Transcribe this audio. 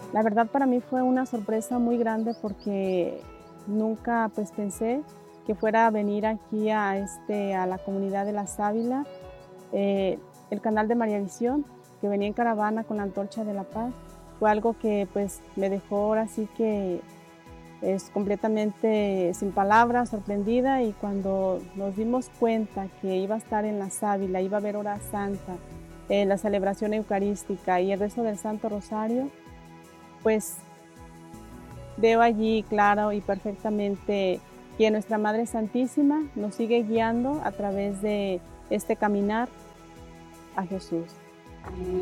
La verdad para mí fue una sorpresa muy grande porque nunca, pues, pensé que fuera a venir aquí a la comunidad de La Sábila, eh, el canal de Mariavisión, que venía en caravana con la Antorcha de la Paz. Fue algo que, pues, me dejó ahora sí que es completamente sin palabras, sorprendida, y cuando nos dimos cuenta que iba a estar en La Sábila, iba a haber hora santa, la celebración eucarística y el rezo del Santo Rosario, pues veo allí claro y perfectamente que nuestra Madre Santísima nos sigue guiando a través de este caminar a Jesús.